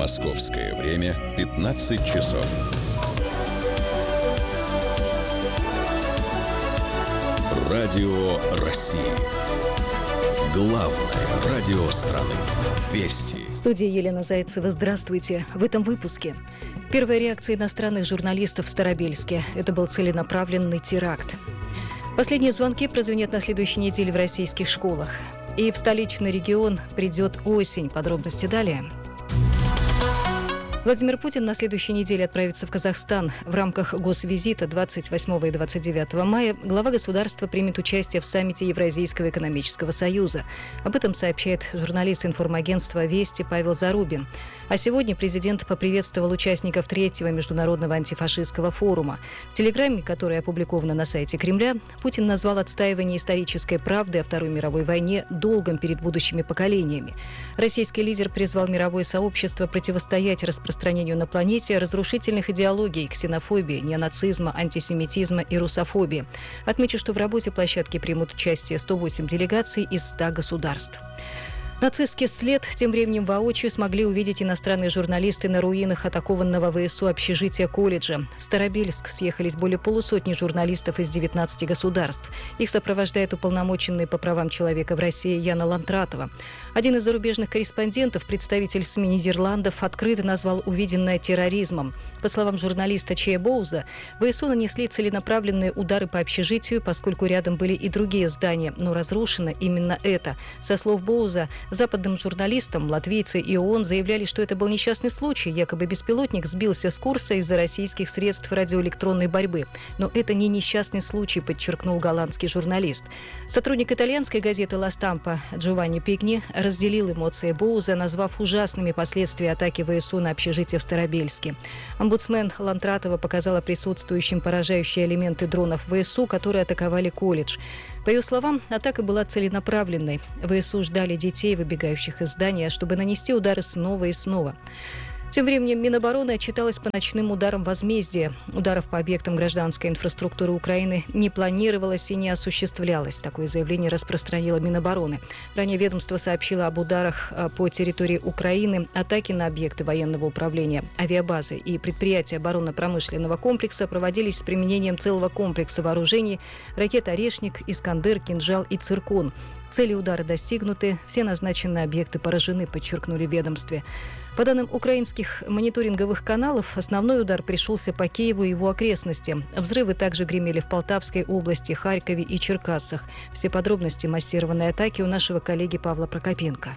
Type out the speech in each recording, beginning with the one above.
Московское время 15 часов. Радио России. Главное радио страны. Вести. В студии Елена Зайцева. Здравствуйте. В этом выпуске. Первая реакция иностранных журналистов в Старобельске. Это был целенаправленный теракт. Последние звонки прозвенят на следующей неделе в российских школах. И в столичный регион придет осень. Подробности далее. Владимир Путин на следующей неделе отправится в Казахстан. В рамках госвизита 28 и 29 мая глава государства примет участие в саммите Евразийского экономического союза. Об этом сообщает журналист информагентства «Вести» Павел Зарубин. А сегодня президент поприветствовал участников третьего международного антифашистского форума. В телеграмме, которая опубликована на сайте Кремля, Путин назвал отстаивание исторической правды о Второй мировой войне долгом перед будущими поколениями. Российский лидер призвал мировое сообщество противостоять распространению на планете разрушительных идеологий, ксенофобии, неонацизма, антисемитизма и русофобии. Отмечу, что в работе площадки примут участие 108 делегаций из 100 государств. Нацистский след тем временем воочию смогли увидеть иностранные журналисты на руинах атакованного ВСУ общежития колледжа. В Старобельск съехались более полусотни журналистов из 19 государств. Их сопровождает уполномоченный по правам человека в России Яна Лантратова. Один из зарубежных корреспондентов, представитель СМИ Нидерландов, открыто назвал увиденное терроризмом. По словам журналиста Чея Боуза, ВСУ нанесли целенаправленные удары по общежитию, поскольку рядом были и другие здания, но разрушено именно это. Со слов Боуза, западным журналистам латвийцы и ООН заявляли, что это был несчастный случай, якобы беспилотник сбился с курса из-за российских средств радиоэлектронной борьбы. Но это не несчастный случай, подчеркнул голландский журналист. Сотрудник итальянской газеты «Ла Стампа» Джованни Пигни разделил эмоции Боуза, назвав ужасными последствия атаки ВСУ на общежитие в Старобельске. Омбудсмен Лантратова показала присутствующим поражающие элементы дронов ВСУ, которые атаковали колледж. По ее словам, атака была целенаправленной. ВСУ ждали детей, выбегающих из здания, чтобы нанести удары снова и снова. Тем временем Минобороны отчиталась по ночным ударам возмездия. Ударов по объектам гражданской инфраструктуры Украины не планировалось и не осуществлялось. Такое заявление распространило Минобороны. Ранее ведомство сообщило об ударах по территории Украины, атаки на объекты военного управления, авиабазы и предприятия оборонно-промышленного комплекса проводились с применением целого комплекса вооружений: ракет «Орешник», «Искандер», «Кинжал» и «Циркон». Цели удара достигнуты, все назначенные объекты поражены, подчеркнули в ведомстве. По данным украинских мониторинговых каналов, основной удар пришелся по Киеву и его окрестностям. Взрывы также гремели в Полтавской области, Харькове и Черкассах. Все подробности массированной атаки у нашего коллеги Павла Прокопенко.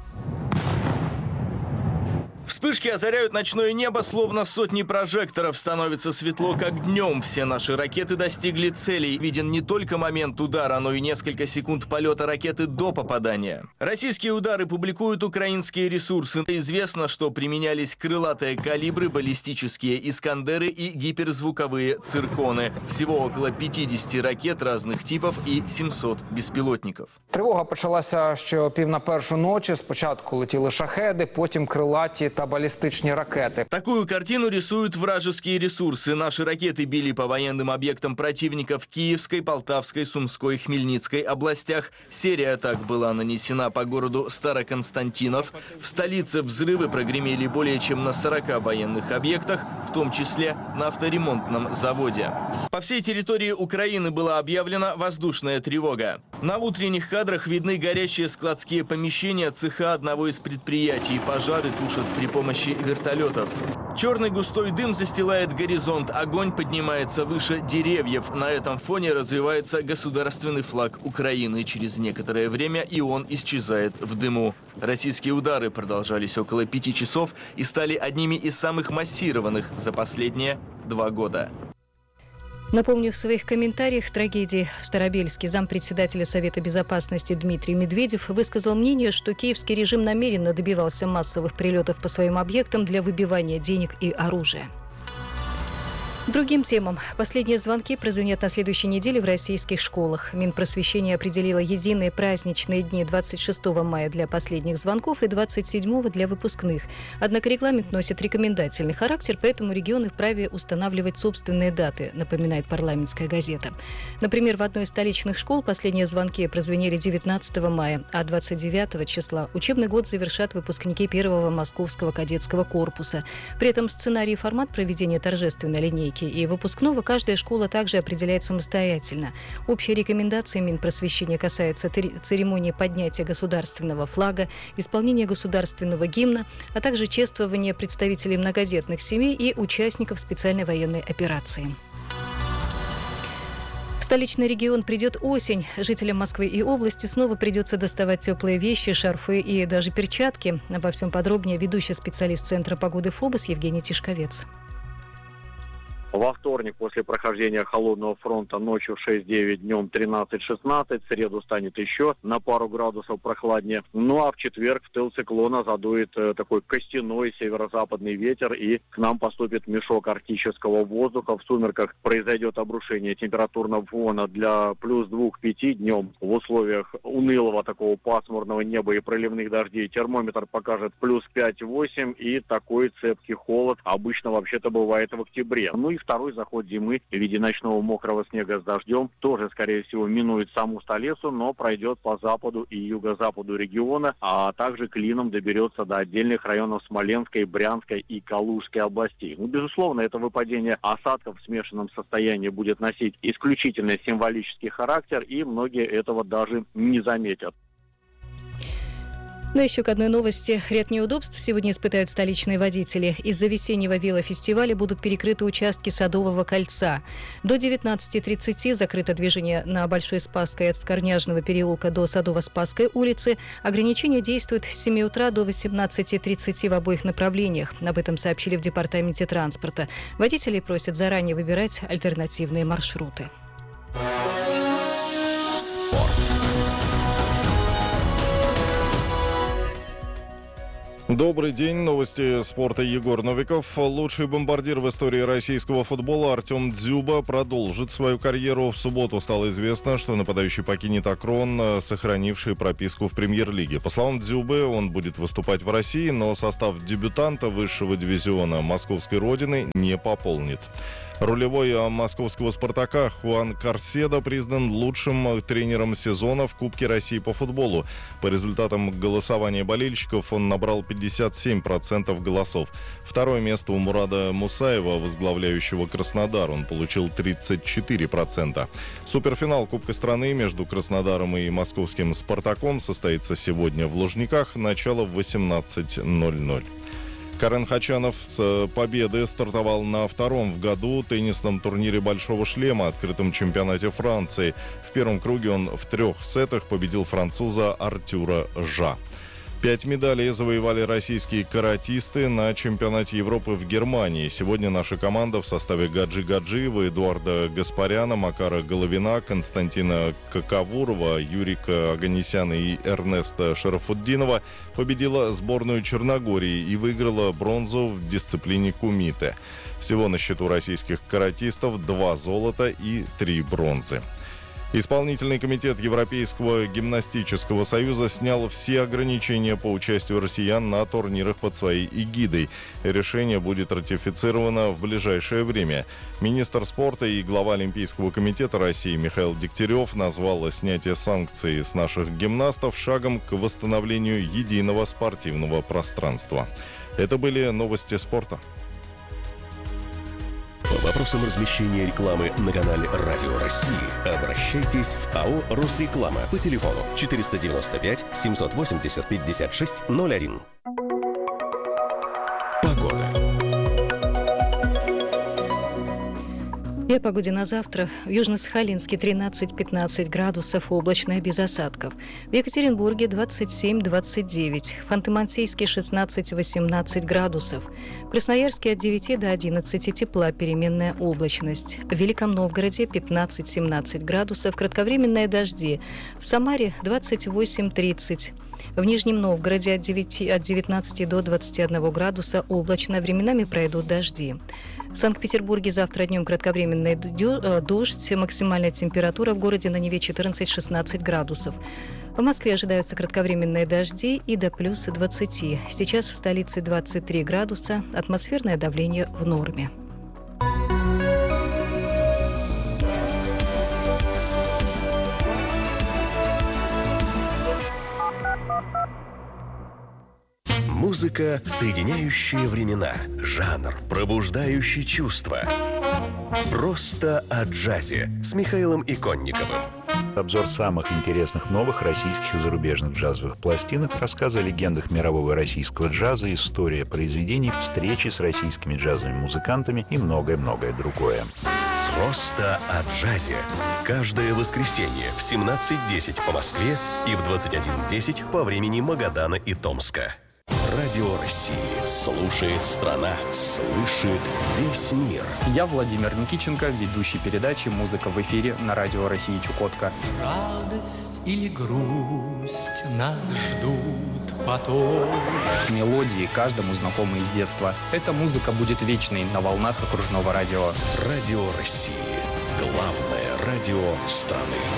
Вспышки озаряют ночное небо, словно сотни прожекторов. Становится светло, как днем. Все наши ракеты достигли целей. Виден не только момент удара, но и несколько секунд полета ракеты до попадания. Российские удары публикуют украинские ресурсы. Известно, что применялись крылатые калибры, баллистические «Искандеры» и гиперзвуковые «Цирконы». Всего около 50 ракет разных типов и 700 безпілотників. Тривога почалася ще о 1:30 ночі. Спочатку летіли шахеди, потім крилаті та баллистичные ракеты. Такую картину рисуют вражеские ресурсы. Наши ракеты били по военным объектам противника в Киевской, Полтавской, Сумской, Хмельницкой областях. Серия атак была нанесена по городу Староконстантинов. В столице взрывы прогремели более чем на 40 военных объектах, в том числе на авторемонтном заводе. По всей территории Украины была объявлена воздушная тревога. На утренних кадрах видны горящие складские помещения цеха одного из предприятий. Пожары тушат при помощи вертолетов. Черный густой дым застилает горизонт. Огонь поднимается выше деревьев. На этом фоне развивается государственный флаг Украины. Через некоторое время и он исчезает в дыму. Российские удары продолжались около 5 часов и стали одними из самых массированных за последние 2 года. Напомню, в своих комментариях трагедии в Старобельске зампредседателя Совета Безопасности Дмитрий Медведев высказал мнение, что киевский режим намеренно добивался массовых прилетов по своим объектам для выбивания денег и оружия. Другим темам. Последние звонки прозвенят на следующей неделе в российских школах. Минпросвещение определило единые праздничные дни 26 мая для последних звонков и 27 для выпускных. Однако регламент носит рекомендательный характер, поэтому регионы вправе устанавливать собственные даты, напоминает парламентская газета. Например, в одной из столичных школ последние звонки прозвенели 19 мая, а 29 числа учебный год завершат выпускники первого Московского кадетского корпуса. При этом сценарий и формат проведения торжественной линейки и выпускного каждая школа также определяет самостоятельно. Общие рекомендации Минпросвещения касаются церемонии поднятия государственного флага, исполнения государственного гимна, а также чествования представителей многодетных семей и участников специальной военной операции. В столичный регион придет осень. Жителям Москвы и области снова придется доставать теплые вещи, шарфы и даже перчатки. Обо всем подробнее ведущий специалист Центра погоды ФОБОС Евгений Тишковец. Во вторник после прохождения холодного фронта ночью 6-9, днем 13-16, в среду станет еще на пару градусов прохладнее. Ну а в четверг в тыл циклона задует такой костяной северо-западный ветер и к нам поступит мешок арктического воздуха. В сумерках произойдет обрушение температурного фона для плюс 2-5 днем. В условиях унылого такого пасмурного неба и проливных дождей термометр покажет плюс 5-8 и такой цепкий холод обычно вообще-то бывает в октябре. Ну и второй заход зимы в виде ночного мокрого снега с дождем тоже, скорее всего, минует саму столицу, но пройдет по западу и юго-западу региона, а также клином доберется до отдельных районов Смоленской, Брянской и Калужской областей. Ну, безусловно, это выпадение осадков в смешанном состоянии будет носить исключительно символический характер, и многие этого даже не заметят. Но еще к одной новости. Ряд неудобств сегодня испытают столичные водители. Из-за весеннего велофестиваля будут перекрыты участки Садового кольца. До 19:30 закрыто движение на Большой Спасской от Скорняжного переулка до Садово-Спасской улицы. Ограничения действуют с 7 утра до 18:30 в обоих направлениях. Об этом сообщили в Департаменте транспорта. Водителей просят заранее выбирать альтернативные маршруты. Спорт. Добрый день. Новости спорта. Егор Новиков. Лучший бомбардир в истории российского футбола Артем Дзюба продолжит свою карьеру. В субботу стало известно, что нападающий покинет Акрон, сохранивший прописку в премьер-лиге. По словам Дзюбы, он будет выступать в России, но состав дебютанта высшего дивизиона московской родины не пополнит. Рулевой московского «Спартака» Хуан Карседо признан лучшим тренером сезона в Кубке России по футболу. По результатам голосования болельщиков он набрал 57% голосов. Второе место у Мурада Мусаева, возглавляющего Краснодар. Он получил 34%. Суперфинал Кубка страны между Краснодаром и московским «Спартаком» состоится сегодня в Лужниках. Начало в 18:00. Карен Хачанов с победы стартовал на втором в году теннисном турнире «Большого шлема», открытом чемпионате Франции. В первом круге он в 3 сетах победил француза Артюра Жа. 5 медалей завоевали российские каратисты на чемпионате Европы в Германии. Сегодня наша команда в составе Гаджи Гаджиева, Эдуарда Гаспаряна, Макара Головина, Константина Какавурова, Юрика Оганесяна и Эрнеста Шарафутдинова победила сборную Черногории и выиграла бронзу в дисциплине кумите. Всего на счету российских каратистов 2 золота и 3 бронзы. Исполнительный комитет Европейского гимнастического союза снял все ограничения по участию россиян на турнирах под своей эгидой. Решение будет ратифицировано в ближайшее время. Министр спорта и глава Олимпийского комитета России Михаил Дегтярев назвал снятие санкций с наших гимнастов шагом к восстановлению единого спортивного пространства. Это были новости спорта. По вопросам размещения рекламы на канале «Радио России» обращайтесь в АО «Росреклама» по телефону 495 780 56 01. Погода. И о погоде на завтра. В Южно-Сахалинске 13-15 градусов, облачно без осадков. В Екатеринбурге 27-29. В Ханты-Мансийске 16-18 градусов. В Красноярске от 9 до 11 тепла, переменная облачность. В Великом Новгороде 15-17 градусов, кратковременные дожди. В Самаре 28-30. В Нижнем Новгороде от 19 до 21 градуса облачно, временами пройдут дожди. В Санкт-Петербурге завтра днем кратковременный дождь, максимальная температура в городе на Неве 14-16 градусов. В Москве ожидаются кратковременные дожди и до плюс 20. Сейчас в столице 23 градуса, атмосферное давление в норме. Музыка, соединяющая времена, жанр, пробуждающий чувства. Просто о джазе с Михаилом Иконниковым. Обзор самых интересных новых российских и зарубежных джазовых пластинок, рассказы о легендах мирового и российского джаза, история произведений, встречи с российскими джазовыми музыкантами и многое-многое другое. Просто о джазе. Каждое воскресенье в 17:10 по Москве и в 21:10 по времени Магадана и Томска. Радио России. Слушает страна. Слышит весь мир. Я Владимир Никитченко, ведущий передачи «Музыка в эфире» на Радио России Чукотка. Радость или грусть нас ждут потом. Мелодии каждому знакомы из детства. Эта музыка будет вечной на волнах окружного радио. Радио России. Главное радио страны.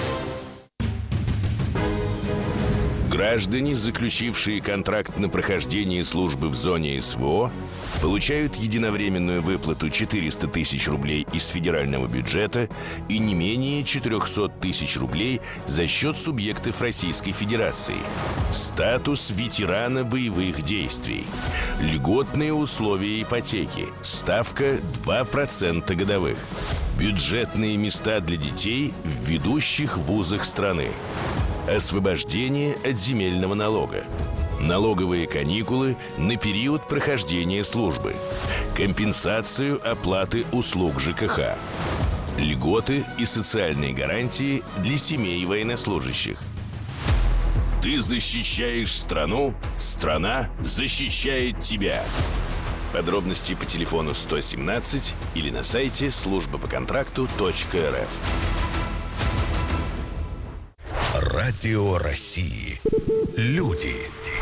Граждане, заключившие контракт на прохождение службы в зоне СВО, получают единовременную выплату 400 тысяч рублей из федерального бюджета и не менее 400 тысяч рублей за счет субъектов Российской Федерации. Статус ветерана боевых действий. Льготные условия ипотеки. Ставка 2% годовых. Бюджетные места для детей в ведущих вузах страны. Освобождение от земельного налога. Налоговые каникулы на период прохождения службы. Компенсацию оплаты услуг ЖКХ. Льготы и социальные гарантии для семей военнослужащих. Ты защищаешь страну, страна защищает тебя. Подробности по телефону 117 или на сайте службапоконтракту.рф. Радио России. Люди.